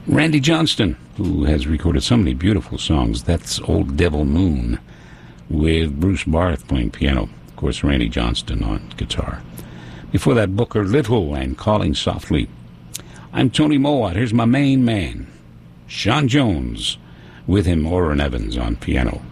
Randy Johnston, who has recorded so many beautiful songs. That's Old Devil Moon, with Bruce Barth playing piano. Of course, Randy Johnston on guitar. Before that, Booker Little and Calling Softly. I'm Tony Mowat. Here's my main man, Sean Jones. With him, Orrin Evans on piano.